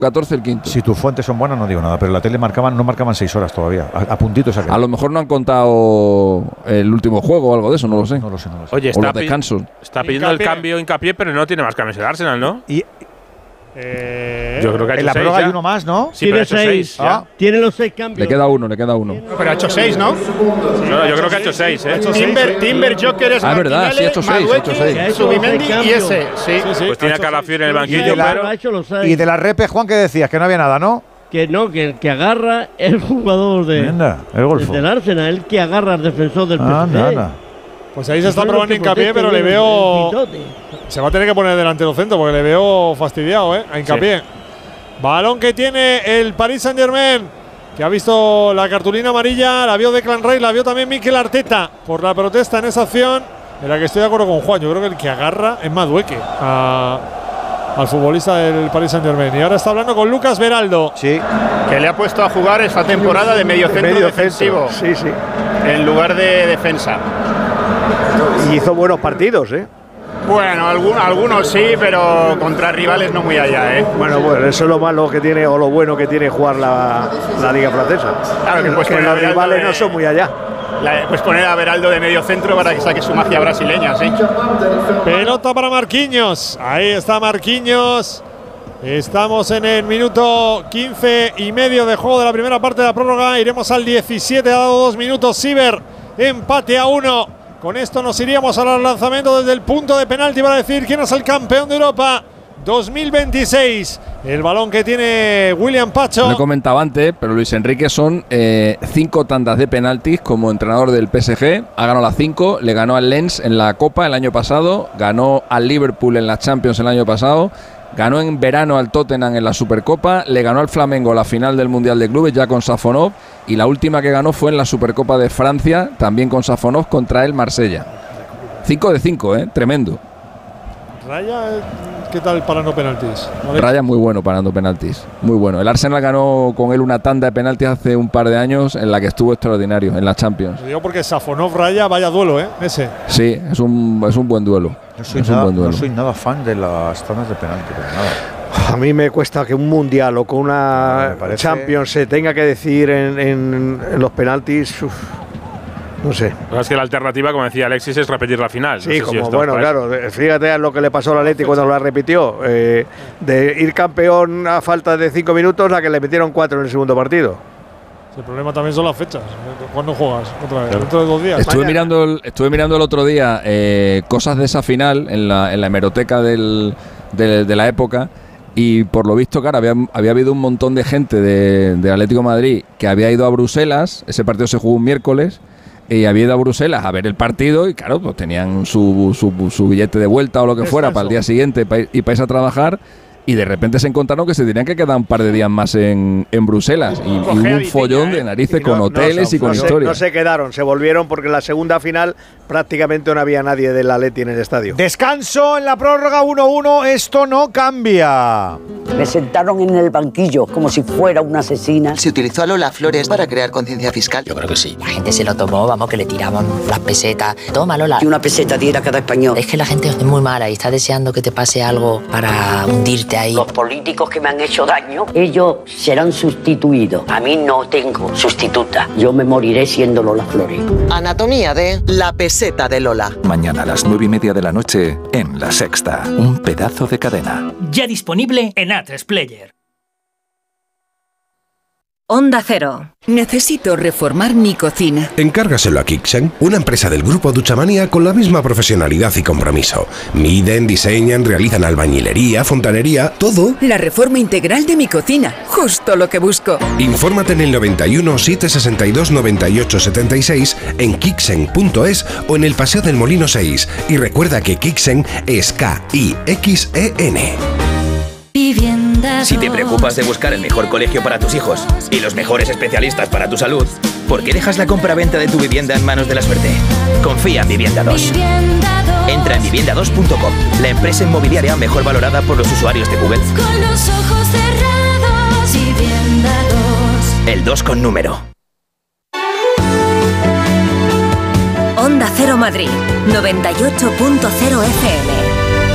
14 el quinto. Si tus fuentes son buenas no digo nada, pero en la tele no marcaban 6 horas todavía, a puntitos. A lo mejor no han contado el último juego o algo de eso, no lo sé. No lo sé. Oye, o los descansos. Está pidiendo el cambio Hincapié, pero no tiene más cambios el Arsenal, ¿no? Yo creo que ha hecho en la 6 prórroga ya. hay uno más, ¿no? Sí, pero ha hecho 6. Tiene los 6 cambios. Le queda uno. Pero ha hecho 6, ¿no? No, yo creo que ha hecho 6, ¿eh? Timber, Joker, es verdad, sí, ha hecho 6. Subimendi y ese. Sí. Pues tiene a Calafiori en el banquillo, pero… Y de la Repe, Juan, ¿qué decías? Que no había nada, ¿no? Que no, que el que agarra el jugador el golfo. del Arsenal, el que agarra al defensor del PSG. Pues ahí se está probando Hincapié, pero le veo… Se va a tener que poner delantero centro porque le veo fastidiado, a Hincapié. Sí. Balón que tiene el Paris Saint-Germain, que ha visto la cartulina amarilla, la vio Declan Rice, la vio también Mikel Arteta por la protesta en esa acción, en la que estoy de acuerdo con Juan. Yo creo que el que agarra es Madueke al futbolista del Paris Saint-Germain. Y ahora está hablando con Lucas Beraldo. Sí, que le ha puesto a jugar esta temporada de mediocentro defensivo. Sí. En lugar de defensa. Y hizo buenos partidos, Bueno, algunos sí, pero contra rivales no muy allá, Bueno, eso es lo malo que tiene, o lo bueno que tiene jugar la Liga Francesa. Claro, que los rivales no son muy allá. Pues poner a Beraldo de medio centro para que saque su magia brasileña, sí. Pelota para Marquinhos. Ahí está Marquinhos. Estamos en el minuto 15 y medio de juego de la primera parte de la prórroga. Iremos al 17, ha dado 2 minutos. Siver, empate a 1. Con esto nos iríamos al lanzamiento desde el punto de penalti para decir quién es el campeón de Europa 2026. El balón que tiene William Pacho. Lo comentaba antes, pero Luis Enrique son 5 tandas de penaltis como entrenador del PSG. Ha ganado las 5, le ganó al Lens en la Copa el año pasado, ganó al Liverpool en la Champions el año pasado, ganó en verano al Tottenham en la Supercopa, le ganó al Flamengo la final del Mundial de Clubes ya con Safonov, y la última que ganó fue en la Supercopa de Francia, también con Safonov contra el Marsella. 5 de 5, tremendo. Raya, ¿qué tal parando penaltis? Raya muy bueno parando penaltis, muy bueno. El Arsenal ganó con él una tanda de penaltis hace un par de años en la que estuvo extraordinario, en la Champions. Lo digo porque Safonov Raya, vaya duelo, ese. Sí, es un buen duelo. No soy nada fan de las tandas de penalti, pero nada. A mí me cuesta que un mundial o con una Champions se tenga que decidir en los penaltis. No sé. Es que la alternativa, como decía Alexis, es repetir la final. Sí, claro. Fíjate lo que le pasó al Atleti cuando la repitió. De ir campeón a falta de 5 minutos, a que le metieron 4 en el segundo partido. El problema también son las fechas. ¿Cuándo juegas? Otra vez, dentro de 2 días. Estuve mirando el otro día cosas de esa final en la hemeroteca de la época. Y por lo visto, claro, había habido un montón de gente de Atlético de Madrid que había ido a Bruselas. Ese partido se jugó un miércoles. Y había ido a Bruselas a ver el partido y claro, pues tenían su billete de vuelta o lo que fuera para el día siguiente para irse a trabajar, y de repente se encontraron que se tenían que quedar un par de días más en Bruselas y hubo un follón de narices con hoteles y con historias. No se quedaron, se volvieron porque en la segunda final prácticamente no había nadie del Atleti en el estadio. Descanso en la prórroga 1-1, esto no cambia. Me sentaron en el banquillo como si fuera una asesina. ¿Se utilizó a Lola Flores para crear conciencia fiscal? Yo creo que sí. La gente se lo tomó, vamos, que le tiraban las pesetas. Toma, Lola. Y una peseta diera cada español. Es que la gente es muy mala y está deseando que te pase algo para hundirte ahí. Los políticos que me han hecho daño, ellos serán sustituidos. A mí no tengo sustituta. Yo me moriré siendo Lola Flores. Anatomía de la peseta de Lola. Mañana a las 9:30 de la noche en La Sexta. Un pedazo de cadena. Ya disponible en A3 Player. Onda Cero. Necesito reformar mi cocina. Encárgaselo a Kixen, una empresa del grupo Duchamania con la misma profesionalidad y compromiso. Miden, diseñan, realizan albañilería, fontanería, todo. La reforma integral de mi cocina, justo lo que busco. Infórmate en el 91 762 98 76 en kixen.es o en el Paseo del Molino 6. Y recuerda que Kixen es K-I-X-E-N. Si te preocupas de buscar el mejor colegio para tus hijos y los mejores especialistas para tu salud, ¿por qué dejas la compra-venta de tu vivienda en manos de la suerte? Confía en Vivienda 2. Entra en vivienda2.com, la empresa inmobiliaria mejor valorada por los usuarios de Google. Con los ojos cerrados, Vivienda 2. El 2 con número. Onda Cero Madrid, 98.0 FM.